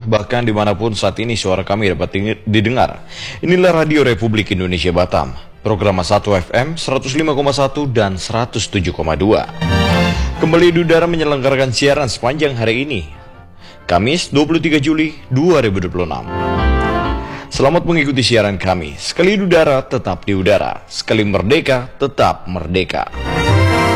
bahkan dimanapun saat ini suara kami dapat didengar. Inilah Radio Republik Indonesia Batam, program 1 FM 105,1 dan 107,2. Kembali di udara menyelenggarakan siaran sepanjang hari ini, Kamis 23 Juli 2026. Selamat mengikuti siaran kami. Sekali di udara, tetap di udara. Sekali merdeka, tetap merdeka.